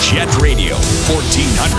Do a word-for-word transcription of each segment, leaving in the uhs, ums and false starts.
Jet Radio fourteen hundred.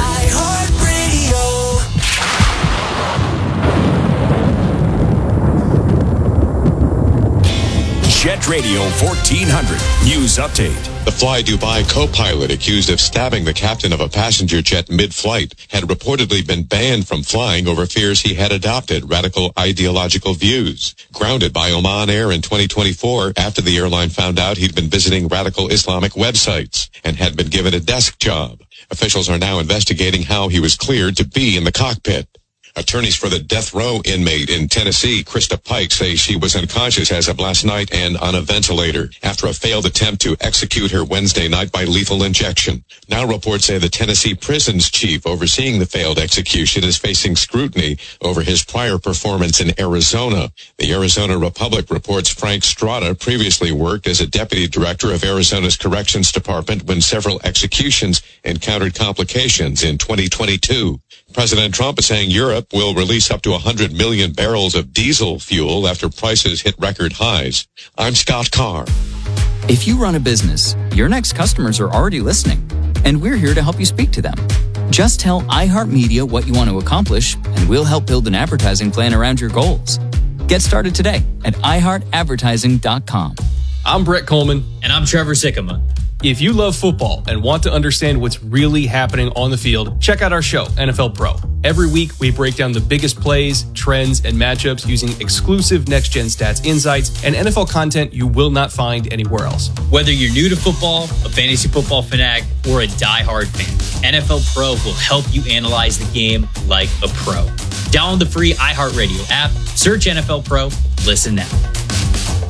Jet Radio fourteen hundred News Update. The Fly Dubai co-pilot accused of stabbing the captain of a passenger jet mid-flight had reportedly been banned from flying over fears he had adopted radical ideological views. Grounded by Oman Air in twenty twenty-four after the airline found out he'd been visiting radical Islamic websites and had been given a desk job. Officials are now investigating how he was cleared to be in the cockpit. Attorneys for the death row inmate in Tennessee, Krista Pike, say she was unconscious as of last night and on a ventilator after a failed attempt to execute her Wednesday night by lethal injection. Now reports say the Tennessee prison's chief overseeing the failed execution is facing scrutiny over his prior performance in Arizona. The Arizona Republic reports Frank Strada previously worked as a deputy director of Arizona's Corrections Department when several executions encountered complications in twenty twenty-two. President Trump is saying Europe will release up to one hundred million barrels of diesel fuel after prices hit record highs. I'm Scott Carr. If you run a business, your next customers are already listening, and we're here to help you speak to them. Just tell iHeartMedia what you want to accomplish, and we'll help build an advertising plan around your goals. Get started today at i heart advertising dot com. I'm Brett Coleman. And I'm Trevor Sikkema. If you love football and want to understand what's really happening on the field, check out our show, N F L Pro. Every week, we break down the biggest plays, trends, and matchups using exclusive next-gen stats insights and N F L content you will not find anywhere else. Whether you're new to football, a fantasy football fanatic, or a diehard fan, N F L Pro will help you analyze the game like a pro. Download the free iHeartRadio app, search N F L Pro, listen now.